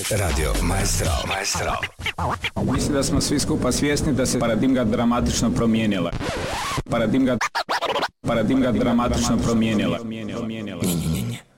Radio Maestral. Mislim da smo svi skupa svjesni da se paradigma dramatično promijenila. Paradigma dramatično promijenila. Ne.